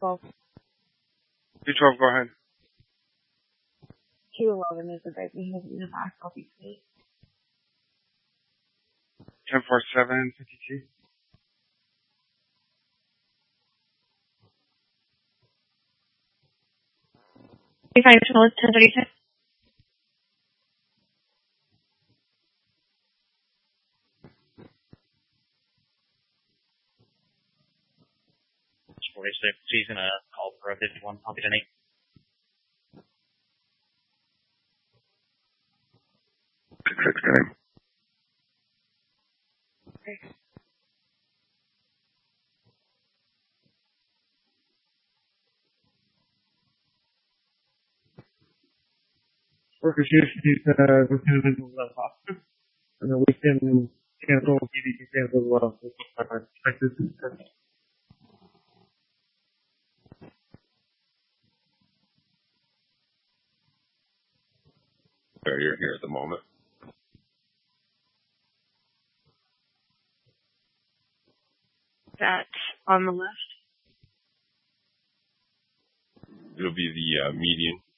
212. 212, go ahead. 211 is advising him in the back. I'll be sweet. 1047, 52. You find additional 1036. She's gonna call for a 51 copy tonight. Okay. Workers use this individual as hospital, and then we can cancel, PD can cancel as well. You're here at the moment. That on the left. It'll be the median.